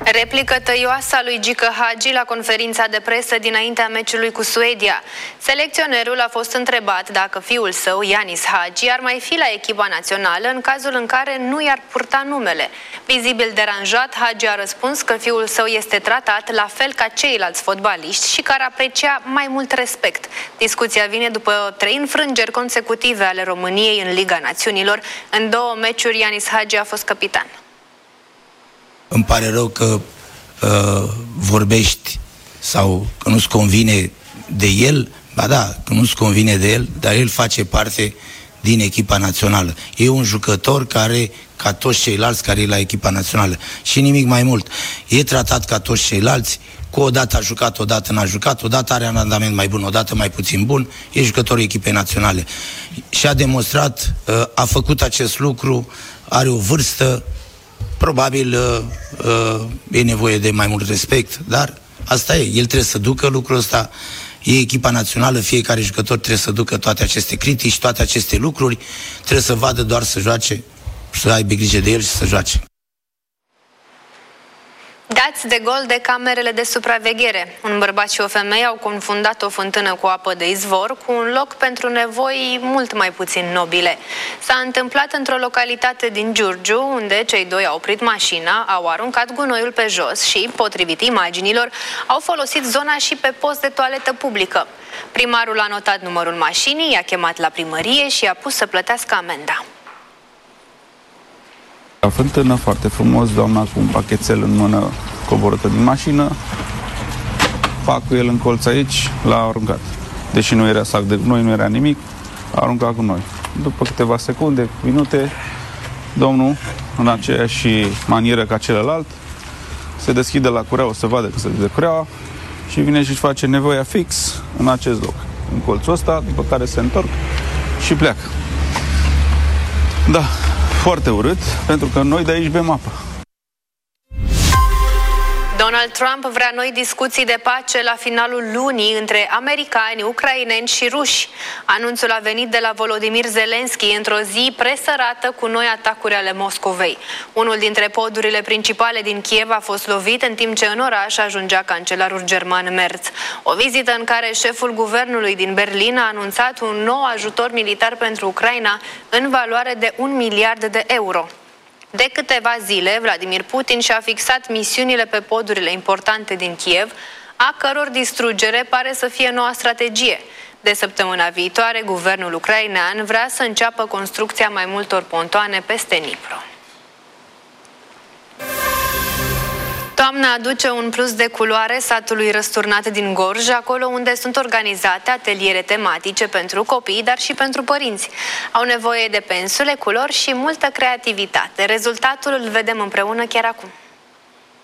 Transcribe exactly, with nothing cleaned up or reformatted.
Replică tăioasă a lui Gică Hagi la conferința de presă dinaintea meciului cu Suedia. Selecționerul a fost întrebat dacă fiul său, Ianis Hagi, ar mai fi la echipa națională în cazul în care nu i-ar purta numele. Vizibil deranjat, Hagi a răspuns că fiul său este tratat la fel ca ceilalți fotbaliști și că ar aprecia mai mult respect. Discuția vine după trei înfrângeri consecutive ale României în Liga Națiunilor. În două meciuri, Ianis Hagi a fost capitan. Îmi pare rău că uh, vorbești sau că nu-ți convine de el, ba da, că nu-ți convine de el, dar el face parte din echipa națională. E un jucător care, ca toți ceilalți care e la echipa națională. Și nimic mai mult. E tratat ca toți ceilalți, cu o dată a jucat, o dată n-a jucat, o dată are un randament mai bun, o dată mai puțin bun, e jucătorul echipei naționale. Și a demonstrat, uh, a făcut acest lucru, are o vârstă, probabil uh, uh, e nevoie de mai mult respect, dar asta e, el trebuie să ducă lucrul ăsta, e echipa națională, fiecare jucător trebuie să ducă toate aceste critici, toate aceste lucruri, trebuie să vadă doar să joace, să aibă grijă de el și să joace. Dați de gol de camerele de supraveghere. Un bărbat și o femeie au confundat o fântână cu apă de izvor cu un loc pentru nevoi mult mai puțin nobile. S-a întâmplat într-o localitate din Giurgiu, unde cei doi au oprit mașina, au aruncat gunoiul pe jos și, potrivit imaginilor, au folosit zona și pe post de toaletă publică. Primarul a notat numărul mașinii, i-a chemat la primărie și i-a pus să plătească amenda. La fântână, foarte frumos, doamna cu un pachetel în mână coborâtă din mașină, fac cu el în colț aici, l-a aruncat. Deși nu era sac de gunoi, nu era nimic, a aruncat cu noi. După câteva secunde, minute, domnul, în aceeași manieră ca celălalt, se deschide la cureaua, să vadă că se deschide cureaua și vine și-și face nevoia fix în acest loc, în colțul ăsta, după care se întorc și pleacă. Da. Foarte urât, pentru că noi de aici bem apă. Donald Trump vrea noi discuții de pace la finalul lunii între americani, ucraineni și ruși. Anunțul a venit de la Volodymyr Zelensky într-o zi presărată cu noi atacuri ale Moscovei. Unul dintre podurile principale din Kiev a fost lovit în timp ce în oraș ajungea cancelarul german Merz. O vizită în care șeful guvernului din Berlin a anunțat un nou ajutor militar pentru Ucraina în valoare de un miliard de euro. De câteva zile, Vladimir Putin și-a fixat misiunile pe podurile importante din Kiev, a căror distrugere pare să fie noua strategie. De săptămâna viitoare, guvernul ucrainean vrea să înceapă construcția mai multor pontoane peste Dnipro. Toamna aduce un plus de culoare satului răsturnat din Gorj, acolo unde sunt organizate ateliere tematice pentru copii, dar și pentru părinți. Au nevoie de pensule, culori și multă creativitate. Rezultatul îl vedem împreună chiar acum.